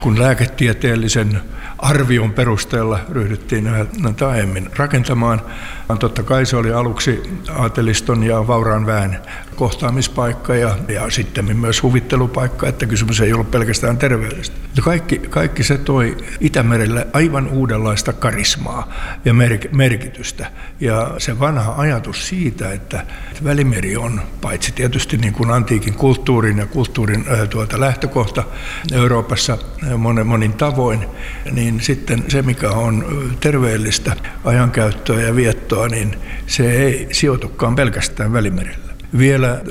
kun lääketieteellisen arvion perusteella ryhdyttiin näitä aiemmin rakentamaan. Totta kai se oli aluksi aateliston ja vauraan väen kohtaamispaikka ja sitten myös huvittelupaikka, että kysymys ei ollut pelkästään terveydestä. Kaikki se toi Itämerelle aivan uudenlaista karismaa ja merkitystä. Ja se vanha ajatus siitä, että Välimeri on paitsi tietysti niin kuin antiikin kulttuurin ja kulttuurin lähtökohta Euroopassa monin tavoin, niin sitten se, mikä on terveellistä ajankäyttöä ja viettoa, niin se ei sijoitukaan pelkästään Välimerellä. Vielä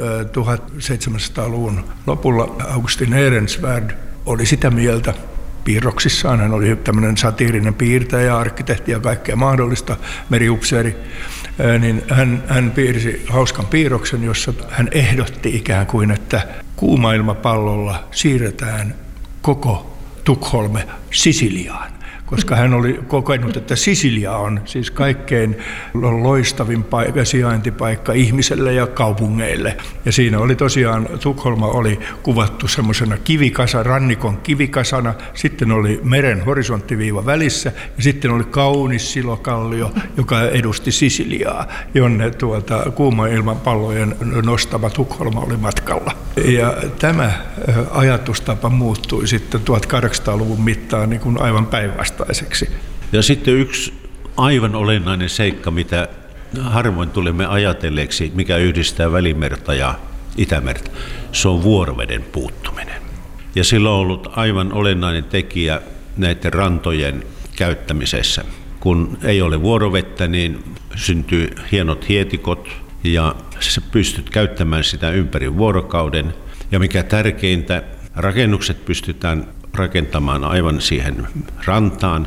1700-luvun lopulla Augustin Ehrensvärd oli sitä mieltä, piirroksissaan hän oli tämmöinen satiirinen piirtäjä, arkkitehti ja kaikkea mahdollista, meriupseeri, niin hän piirsi hauskan piirroksen, jossa hän ehdotti ikään kuin, että kuumailmapallolla siirretään koko Tukholm Sisiliaan, koska hän oli kokenut, että Sisilia on siis kaikkein loistavin sijaintipaikka ihmiselle ja kaupungeille. Ja siinä oli tosiaan, Tukholma oli kuvattu semmoisena rannikon kivikasana, sitten oli meren horisonttiviiva välissä ja sitten oli kaunis silokallio, joka edusti Sisiliaa, jonne kuuma ilmanpallojen nostama Tukholma oli matkalla. Ja tämä ajatustapa muuttui sitten 1800-luvun mittaan niin kuin aivan päinvastaiseksi. Ja sitten yksi aivan olennainen seikka, mitä harvoin tulemme ajatelleeksi, mikä yhdistää Välimerta ja Itämerta, se on vuoroveden puuttuminen. Ja sillä on ollut aivan olennainen tekijä näiden rantojen käyttämisessä. Kun ei ole vuorovettä, niin syntyy hienot hietikot ja sä pystyt käyttämään sitä ympäri vuorokauden. Ja mikä tärkeintä, rakennukset pystytään rakentamaan aivan siihen rantaan.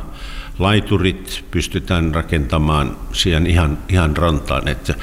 Laiturit pystytään rakentamaan siihen ihan rantaan, että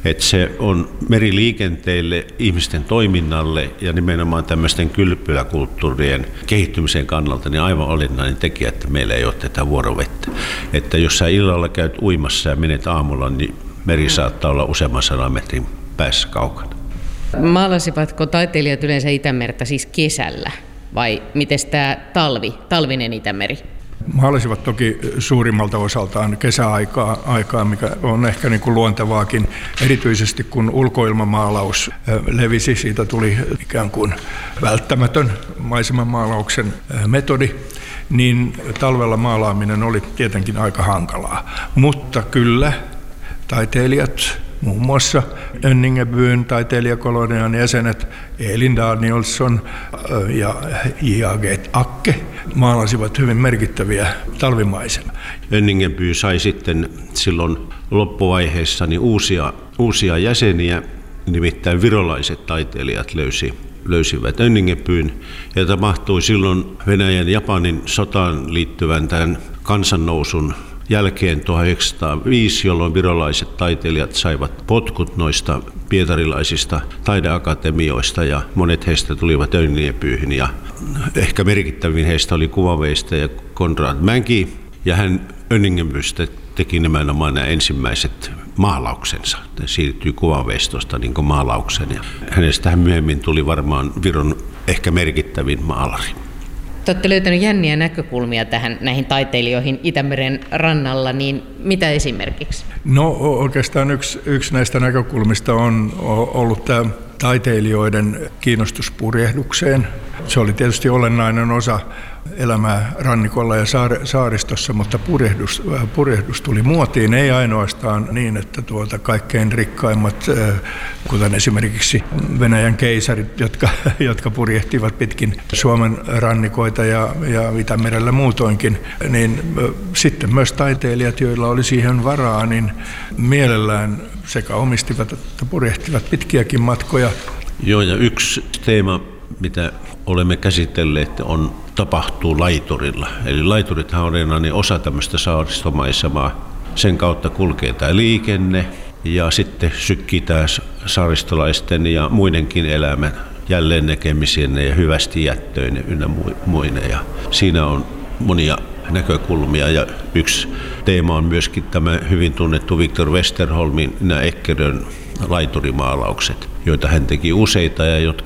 se on meriliikenteelle, ihmisten toiminnalle ja nimenomaan tämmöisten kylpyläkulttuurien kehittymisen kannalta niin aivan olennainen tekijä, että meillä ei ole tätä vuorovettä. Että jos sä illalla käyt uimassa ja menet aamulla, niin meri saattaa olla useamman 100 metrin päässä kaukana. Maalasivatko taiteilijat yleensä Itämerta siis kesällä vai miten tämä talvinen Itämeri? Maalasivat toki suurimmalta osaltaan kesäaikaa, mikä on ehkä niin kuin luontevaakin, erityisesti kun ulkoilmamaalaus levisi, siitä tuli ikään kuin välttämätön maisemanmaalauksen metodi, niin talvella maalaaminen oli tietenkin aika hankalaa. Mutta kyllä taiteilijat, muun muassa Önningebyn taiteilijakolonian jäsenet Elin Danielsson ja J.A.G. Akke maalasivat hyvin merkittäviä talvimaisemia. Önningeby sai sitten silloin loppuvaiheessa niin uusia jäseniä, nimittäin virolaiset taiteilijat löysivät Önningebyn ja tapahtui silloin Venäjän ja Japanin sotaan liittyvän tämän kansannousun jälkeen 1905, jolloin virolaiset taiteilijat saivat potkut noista pietarilaisista taideakatemioista ja monet heistä tulivat Önningebyyhyn ja ehkä merkittävin heistä oli kuvaveistä ja Konrad Mäki ja hän Önningebystä teki nimenomaan nämä ensimmäiset maalauksensa. Hän siirtyi kuvaveistosta niin kuin maalaukseen ja hänestä myöhemmin tuli varmaan Viron ehkä merkittävin maalari. Te olette löytänyt jänniä näkökulmia näihin taiteilijoihin Itämeren rannalla, niin mitä esimerkiksi? No oikeastaan yksi näistä näkökulmista on ollut tämä taiteilijoiden kiinnostus purjehdukseen. Se oli tietysti olennainen osa elämää rannikolla ja saaristossa, mutta purjehdus tuli muotiin, ei ainoastaan niin, että kaikkein rikkaimmat, kuten esimerkiksi Venäjän keisarit, jotka purjehtivat pitkin Suomen rannikoita ja Itämerellä muutoinkin, niin sitten myös taiteilijat, joilla oli siihen varaa, niin mielellään sekä omistivat että purjehtivat pitkiäkin matkoja. Joo, ja yksi teema, mitä olemme käsitelleet, tapahtuu laiturilla. Eli laiturithan on osa tämmöistä saaristomaisemaa. Sen kautta kulkee tämä liikenne ja sitten sykkii tämä saaristolaisten ja muidenkin elämän jälleen näkemisien ja hyvästi jättöinen ynnä muine. Ja siinä on monia näkökulmia ja yksi teema on myöskin tämä hyvin tunnettu Victor Westerholmin Eckerön laiturimaalaukset, joita hän teki useita ja jotka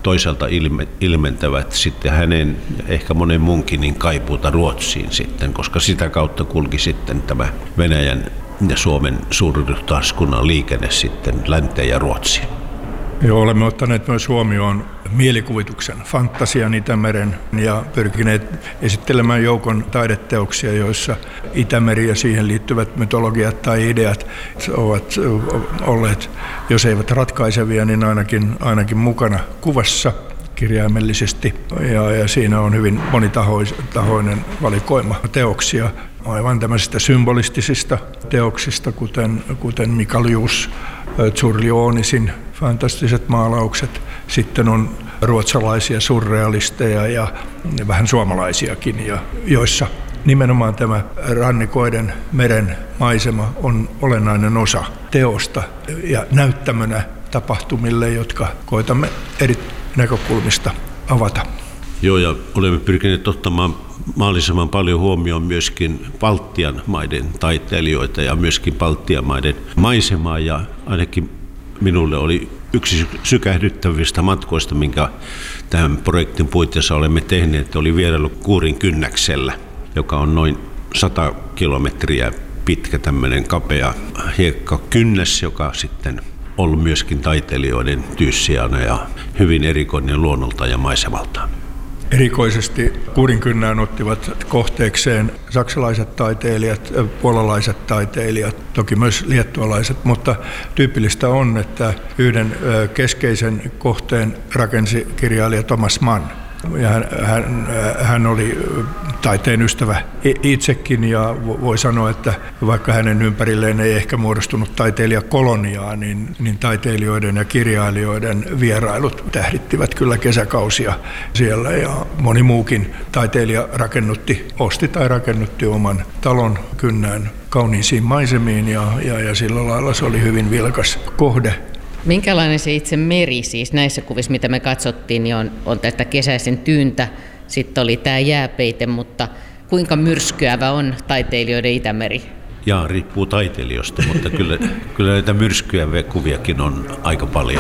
toisaalta ilmentävät sitten hänen ja ehkä monen muunkin niin kaipuuta Ruotsiin sitten, koska sitä kautta kulki sitten tämä Venäjän ja Suomen suurryhtaaskunnan liikenne sitten länteen ja Ruotsiin. Joo, olemme ottaneet myös huomioon mielikuvituksen, fantasian Itämeren ja pyrkineet esittelemään joukon taideteoksia, joissa Itämeri ja siihen liittyvät mytologiat tai ideat ovat olleet, jos eivät ratkaisevia, niin ainakin mukana kuvassa kirjaimellisesti. Ja siinä on hyvin monitahoinen valikoima teoksia, aivan tämmöisistä symbolistisista teoksista, kuten Mikaljuus, Zurlionisin fantastiset maalaukset. Sitten on ruotsalaisia surrealisteja ja vähän suomalaisiakin, joissa nimenomaan tämä rannikoiden meren maisema on olennainen osa teosta ja näyttämönä tapahtumille, jotka koetamme eri näkökulmista avata. Joo, ja olemme pyrkineet ottamaan mahdollisimman paljon huomioon myöskin Baltian maiden taiteilijoita ja myöskin Baltian maiden maisemaa, ja ainakin minulle oli yksi sykähdyttävistä matkoista, minkä tähän projektin puitteissa olemme tehneet, oli vierailu Kuurinkynnäksellä, joka on noin 100 kilometriä pitkä tämmöinen kapea hiekkakynnäs, joka sitten ollut myöskin taiteilijoiden tyyssijana ja hyvin erikoinen luonnolta ja maisemaltaan. Erikoisesti Kuurinkynnään ottivat kohteekseen saksalaiset taiteilijat, puolalaiset taiteilijat, toki myös liettualaiset, mutta tyypillistä on, että yhden keskeisen kohteen rakensi kirjailija Thomas Mann. Ja hän oli taiteen ystävä itsekin, ja voi sanoa, että vaikka hänen ympärilleen ei ehkä muodostunut taiteilijakoloniaa, niin taiteilijoiden ja kirjailijoiden vierailut tähdittivät kyllä kesäkausia siellä, ja moni muukin taiteilija osti tai rakennutti oman talon Kynnään kauniisiin maisemiin, ja sillä lailla se oli hyvin vilkas kohde. Minkälainen se itse meri siis näissä kuvissa, mitä me katsottiin, niin on tästä kesäisen tyyntä, sitten oli tämä jääpeite, mutta kuinka myrskyävä on taiteilijoiden Itämeri? Jaa, riippuu taiteilijoista, mutta kyllä näitä myrskyjä kuviakin on aika paljon.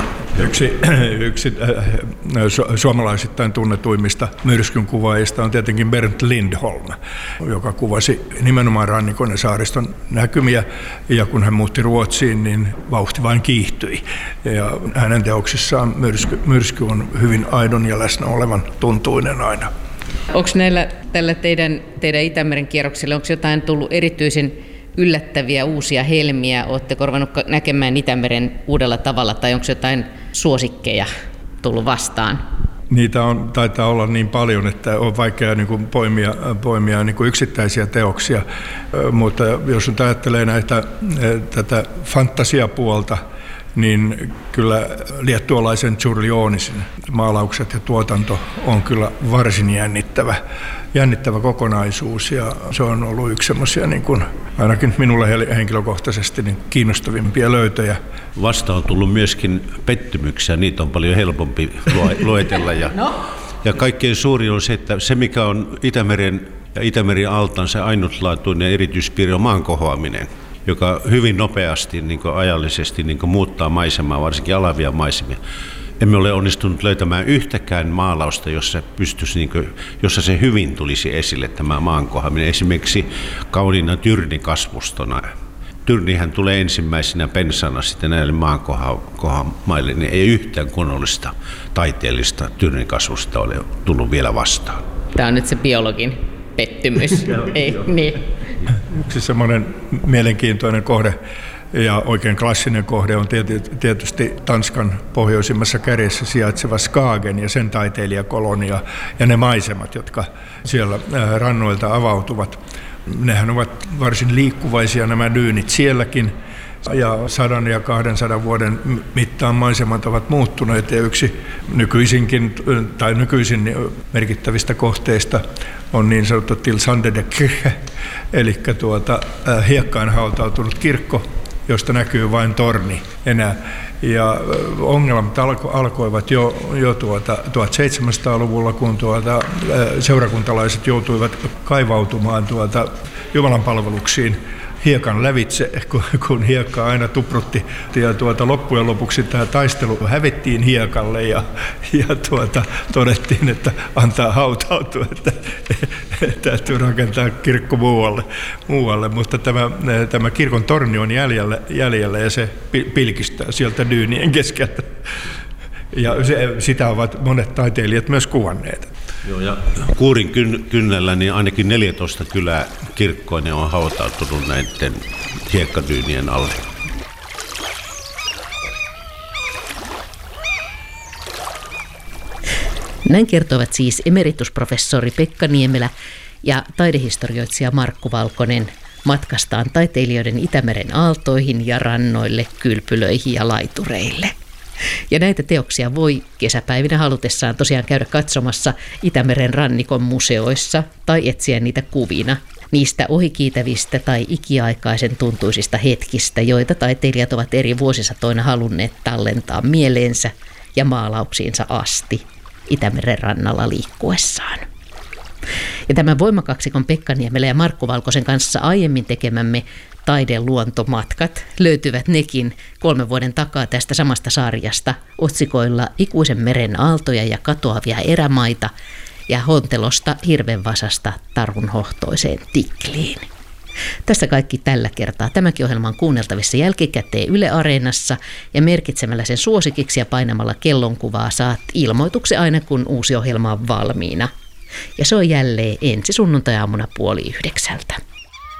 Yksi suomalaisittain tunnetuimmista myrskyn kuvaajista on tietenkin Bernt Lindholm, joka kuvasi nimenomaan rannikon ja saariston näkymiä, ja kun hän muutti Ruotsiin, niin vauhti vain kiihtyi. Ja hänen teoksissaan myrsky on hyvin aidon ja läsnä olevan tuntuinen aina. Onko tällä teidän Itämeren kierroksella, onko jotain tullut erityisen yllättäviä uusia helmiä? Oletteko ruvennut näkemään Itämeren uudella tavalla, tai onko jotain suosikkeja tullut vastaan? Niitä taitaa olla niin paljon, että on vaikea poimia yksittäisiä teoksia, mutta jos nyt ajattelee tätä fantasiapuolta, niin kyllä liettualaisen Zurlionisin maalaukset ja tuotanto on kyllä varsin jännittävä kokonaisuus, ja se on ollut yksi semmoisia ainakin minulle henkilökohtaisesti kiinnostavimpia löytöjä. Vasta on tullut myöskin pettymyksiä, niitä on paljon helpompi luetella, ja kaikkein suurin on se, että se mikä on Itämeren ja Itämeren altaan se ainutlaatuinen erityispiirre on maan kohoaminen, joka hyvin nopeasti ajallisesti muuttaa maisemaa, varsinkin alavia maisemia. Emme ole onnistunut löytämään yhtäkään maalausta, jossa se hyvin tulisi esille tämä maan kohoaminen. Esimerkiksi kauniina tyrnikasvustona. Tyrnihän tulee ensimmäisenä pensana sitten näille maankohamaille, niin ei yhtään kunnollista taiteellista tyrnikasvusta ole tullut vielä vastaan. Tämä on nyt se biologin pettymys. Ei, niin. Yksi semmoinen mielenkiintoinen kohde ja oikein klassinen kohde on tietysti Tanskan pohjoisimmassa kärjessä sijaitseva Skagen ja sen taiteilijakolonia ja ne maisemat, jotka siellä rannoilta avautuvat. Nehän ovat varsin liikkuvaisia nämä dyynit sielläkin, ja 100 ja 200 vuoden mittaan maisemat ovat muuttuneet, ja yksi nykyisin merkittävistä kohteista on niin sanottu Til Sande de Kirche, eli hiekkaan hautautunut kirkko, josta näkyy vain torni enää. Ja ongelmat alkoivat jo 1700-luvulla, kun seurakuntalaiset joutuivat kaivautumaan Jumalan palveluksiin hiekan lävitse, kun hiekka aina tuprutti. Ja loppujen lopuksi tämä taistelu hävittiin hiekalle ja todettiin, että antaa hautautua, että täytyy rakentaa kirkko muualle. Mutta tämä kirkon torni on jäljellä ja se pilkistää sieltä dyynien keskeltä. Ja sitä ovat monet taiteilijat myös kuvanneet. Joo, ja Kuurin kynnällä niin ainakin 14 kylää kirkkoinen on hautautunut näiden hiekkadyynien alle. Näin kertovat siis emeritusprofessori Pekka Niemelä ja taidehistorioitsija Markku Valkonen matkastaan taiteilijoiden Itämeren aaltoihin ja rannoille, kylpylöihin ja laitureille. Ja näitä teoksia voi kesäpäivinä halutessaan tosiaan käydä katsomassa Itämeren rannikon museoissa tai etsiä niitä kuvina niistä ohikiitävistä tai ikiaikaisen tuntuisista hetkistä, joita taiteilijat ovat eri vuosisatoina halunneet tallentaa mieleensä ja maalauksiinsa asti Itämeren rannalla liikkuessaan. Ja tämän voimakaksikon Pekka Niemelä ja Markku Valkosen kanssa aiemmin tekemämme taideluontomatkat löytyvät nekin 3 vuoden takaa tästä samasta sarjasta otsikoilla Ikuisen meren aaltoja ja katoavia erämaita ja Hontelosta Hirvenvasasta Tarunhohtoiseen Tikliin. Tässä kaikki tällä kertaa. Tämäkin ohjelma on kuunneltavissa jälkikäteen Yle Areenassa ja merkitsemällä sen suosikiksi ja painamalla kellonkuvaa saat ilmoituksen aina kun uusi ohjelma on valmiina. Ja se on jälleen ensi sunnuntai-aamuna 8:30.